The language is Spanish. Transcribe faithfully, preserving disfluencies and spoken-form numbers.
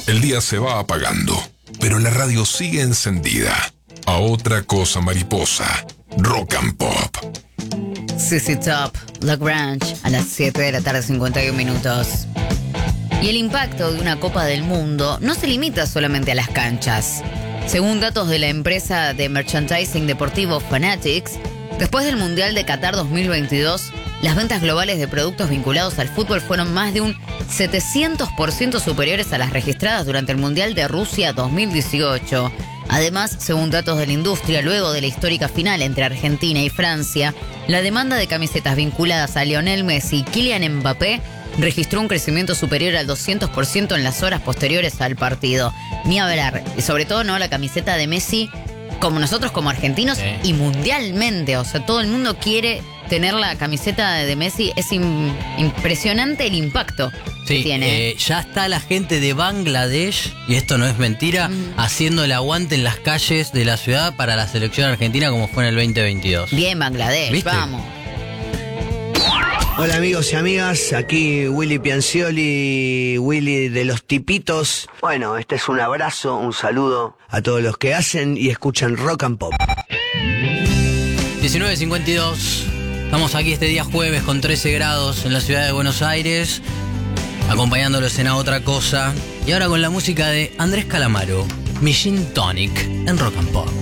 El día se va apagando, pero la radio sigue encendida. A otra cosa mariposa, Rock and Pop. C C Top, Lagrange, a las siete de la tarde, cincuenta y un minutos. Y el impacto de una Copa del Mundo no se limita solamente a las canchas. Según datos de la empresa de merchandising deportivo Fanatics, después del Mundial de Qatar dos mil veintidós, las ventas globales de productos vinculados al fútbol fueron más de un setecientos por ciento superiores a las registradas durante el Mundial de Rusia dos mil dieciocho. Además, según datos de la industria, luego de la histórica final entre Argentina y Francia, la demanda de camisetas vinculadas a Lionel Messi y Kylian Mbappé registró un crecimiento superior al doscientos por ciento en las horas posteriores al partido. Ni hablar, y sobre todo no la camiseta de Messi, como nosotros como argentinos, sí, y mundialmente. O sea, todo el mundo quiere tener la camiseta de Messi. Es im- impresionante el impacto sí, que tiene. Eh, ya está la gente de Bangladesh, y esto no es mentira, mm. haciendo el aguante en las calles de la ciudad para la selección argentina como fue en el veinte veintidós. Bien, Bangladesh, ¿viste? Vamos. Hola amigos y amigas, aquí Willy Piancioli, Willy de los Tipitos. Bueno, este es un abrazo, un saludo a todos los que hacen y escuchan Rock and Pop. diecinueve cincuenta y dos, estamos aquí este día jueves con trece grados en la ciudad de Buenos Aires, acompañándolos en A Otra Cosa, y ahora con la música de Andrés Calamaro, mi Gin Tonic en Rock and Pop.